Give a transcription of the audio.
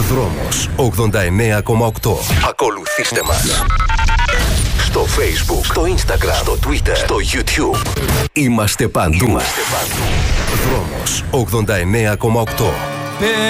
Δρόμος 89,8. Ακολουθήστε μας στο Facebook, στο Instagram, στο Twitter, στο YouTube. Είμαστε παντού. Δρόμος 89,8.